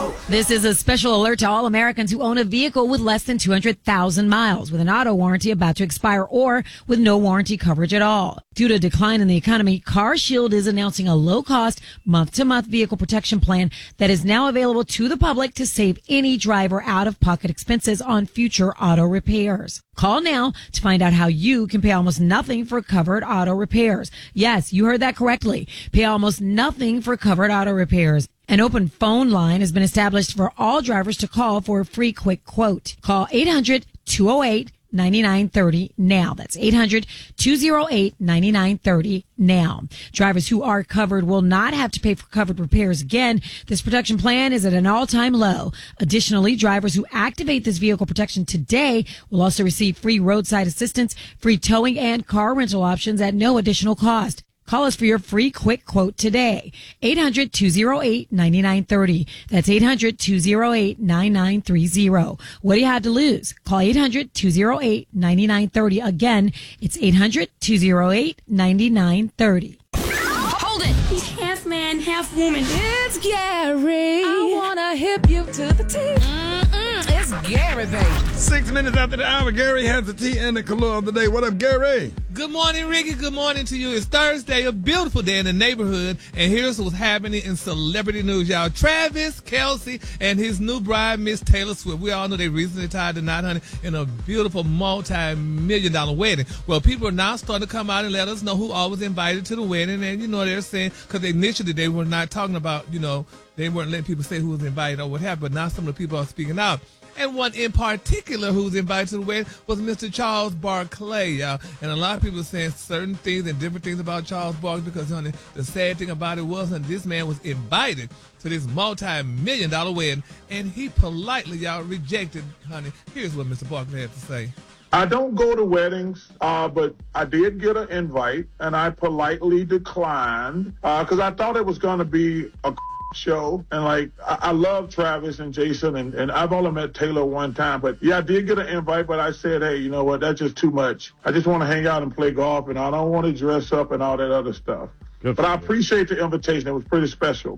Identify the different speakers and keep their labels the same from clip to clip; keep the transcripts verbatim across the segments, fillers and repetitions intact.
Speaker 1: This is a special alert to all Americans who own a vehicle with less than two hundred thousand miles, with an auto warranty about to expire, or with no warranty coverage at all. Due to a decline in the economy, CarShield is announcing a low-cost, month-to-month vehicle protection plan that is now available to the public to save any driver out-of-pocket expenses on future auto repairs. Call now to find out how you can pay almost nothing for covered auto repairs. Yes, you heard that correctly. Pay almost nothing for covered auto repairs. An open phone line has been established for all drivers to call for a free quick quote. Call eight hundred, two oh eight, nine nine three oh now. That's eight hundred, two oh eight, nine nine three oh now. Drivers who are covered will not have to pay for covered repairs again. This protection plan is at an all-time low. Additionally, drivers who activate this vehicle protection today will also receive free roadside assistance, free towing, and car rental options at no additional cost. Call us for your free quick quote today. eight hundred, two oh eight, nine nine three oh. That's eight hundred, two oh eight, nine nine three oh. What do you have to lose? Call eight hundred, two oh eight, nine nine three oh. Again, it's eight hundred, two oh eight, nine nine three oh.
Speaker 2: Hold it!
Speaker 3: He's half man, half woman.
Speaker 2: It's Gary. I wanna hip you to the T. Mm-mm, it's Gary, baby.
Speaker 4: Six minutes after the hour, Gary has the tea and the color of the day. What up, Gary?
Speaker 5: Good morning, Ricky. Good morning to you. It's Thursday, a beautiful day in the neighborhood, and here's what's happening in celebrity news, y'all. Travis Kelce and his new bride, Miss Taylor Swift. We all know they recently tied the knot, honey, in a beautiful multi-million dollar wedding. Well, people are now starting to come out and let us know who all was invited to the wedding, and, you know, they're saying, because initially they were not talking about, you know, they weren't letting people say who was invited or what happened, but now some of the people are speaking out. And one in particular who was invited to the wedding was Mister Charles Barkley, y'all. And a lot of people are saying certain things and different things about Charles Barkley because, honey, the sad thing about it was, honey, this man was invited to this multi-million dollar wedding, and he politely, y'all, rejected, honey. Here's what Mister Barkley had to say.
Speaker 6: I don't go to weddings, uh, but I did get an invite, and I politely declined because uh, I thought it was going to be a show. And like, I, I love Travis and Jason, and, and I've only met Taylor one time, but yeah, I did get an invite, but I said, hey, you know what, that's just too much. I just want to hang out and play golf, and I don't want to dress up and all that other stuff. Good but I appreciate the invitation. It was pretty special.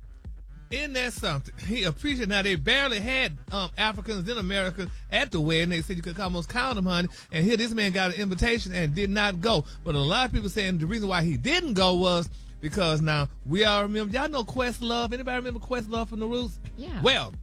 Speaker 5: Isn't that something? He appreciated. Now, they barely had um, Africans in America at the wedding. They said you could almost count them, honey. And here this man got an invitation and did not go. But a lot of people saying the reason why he didn't go was because now we all remember. Y'all know Questlove. Anybody remember Questlove from the Roots?
Speaker 1: Yeah.
Speaker 5: Well,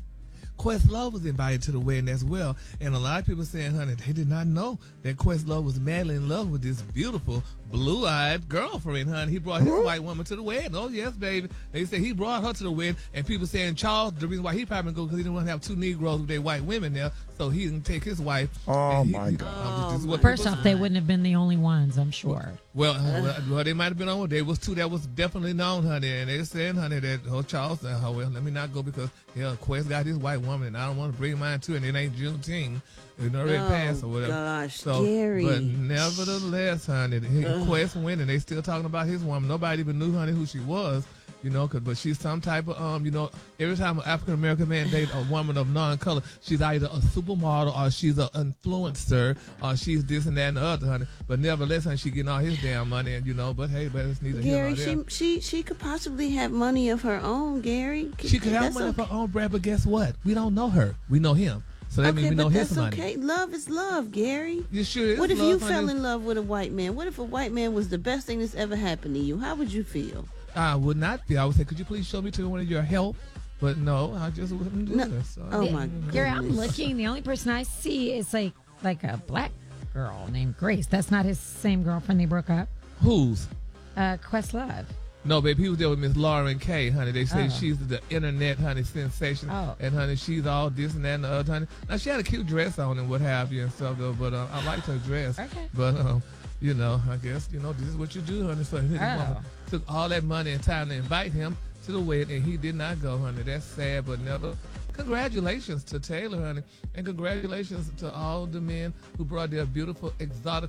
Speaker 5: Questlove was invited to the wedding as well. And a lot of people saying, honey, they did not know that Questlove was madly in love with this beautiful blue-eyed girlfriend, honey. He brought his white woman to the wedding. Oh, yes, baby. They said he brought her to the wedding, and people saying Charles, the reason why he probably didn't go because he didn't want to have two Negroes with their white women there, so he didn't take his wife.
Speaker 4: Oh,
Speaker 5: he,
Speaker 4: my God.
Speaker 5: Um, this is what
Speaker 1: First
Speaker 5: people
Speaker 1: off,
Speaker 5: say.
Speaker 1: they wouldn't have been the only ones, I'm sure.
Speaker 5: Well, uh, well, well, they might have been on. There was two that was definitely known, honey, and they said, honey, that oh Charles said, oh well, let me not go because yeah, Quest got his white woman, and I don't want to bring mine too, and it ain't Juneteenth, it already
Speaker 3: Oh,
Speaker 5: passed or whatever.
Speaker 3: gosh,
Speaker 5: so,
Speaker 3: Gary.
Speaker 5: but nevertheless, honey, he, Quest went, and they still talking about his woman. Nobody even knew, honey, who she was. You know, cause, but she's some type of, um, you know, every time an African-American man dates a woman of non-color, she's either a supermodel or she's an influencer or she's this and that and the other, honey. But nevertheless, honey, she getting all his damn money, and you know, but hey, but it's neither here
Speaker 3: Gary,
Speaker 5: nor there.
Speaker 3: she she she could possibly have money of her own, Gary.
Speaker 5: She could have
Speaker 3: That's
Speaker 5: money
Speaker 3: okay.
Speaker 5: of her own, Brad, but guess what? We don't know her. We know him. So that
Speaker 3: okay,
Speaker 5: means we know
Speaker 3: but
Speaker 5: his
Speaker 3: that's
Speaker 5: money.
Speaker 3: okay. Love is love, Gary.
Speaker 5: You sure is
Speaker 3: What if
Speaker 5: love,
Speaker 3: you
Speaker 5: honey.
Speaker 3: fell in love with a white man? What if a white man was the best thing that's ever happened to you? How would you feel?
Speaker 5: I would not be. I would say, could you please show me to one of your help? But no, I just wouldn't do
Speaker 3: No.
Speaker 5: this. So,
Speaker 3: Oh, my
Speaker 1: Gary, I'm
Speaker 3: goodness.
Speaker 1: looking. The only person I see is like like a black girl named Grace. That's not his same girlfriend they broke up.
Speaker 5: Whose?
Speaker 1: Uh, Questlove.
Speaker 5: No, baby, he was there with Miss Lauren Kay, honey. They say
Speaker 1: Oh.
Speaker 5: she's the internet, honey, sensation.
Speaker 1: Oh.
Speaker 5: And, honey, she's all this and that and the other, honey. Now, she had a cute dress on and what have you and stuff, though, but uh, I liked her dress.
Speaker 1: Okay.
Speaker 5: But, um, you know, I guess, you know, this is what you do, honey. So his
Speaker 1: Oh.
Speaker 5: woman took all that money and time to invite him to the wedding, and he did not go, honey. That's sad, but never. Congratulations to Taylor, honey, and congratulations to all the men who brought their beautiful, exotic